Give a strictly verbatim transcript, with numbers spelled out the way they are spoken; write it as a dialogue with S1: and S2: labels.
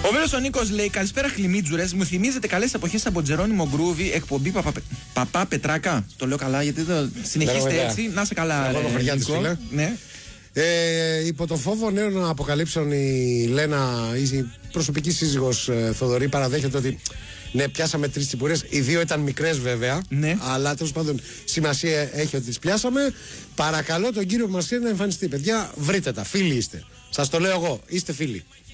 S1: Ο Βέλος ο Νίκος λέει: Καλησπέρα, χλιμίτζουρες. Μου θυμίζετε καλές εποχές από Τζερόνιμο Γκρούβι, εκπομπή παπα, παπά Πετράκα. Το λέω καλά, γιατί το συνεχίστε έτσι. Να σε καλά, ρε, Νίκο. Ναι.
S2: Ε, υπό το φόβο νέων αποκαλύψεων, η Λένα, η προσωπική σύζυγος ε, Θοδωρή, παραδέχεται ότι ναι, πιάσαμε τρεις τσιπουρές. Οι δύο ήταν μικρές βέβαια.
S1: Ναι.
S2: Αλλά τέλος πάντων σημασία έχει ότι τις πιάσαμε. Παρακαλώ τον κύριο που μας να εμφανιστεί. Παιδιά, βρείτε τα. Φίλοι είστε. Σας το λέω εγώ. Είστε φίλοι.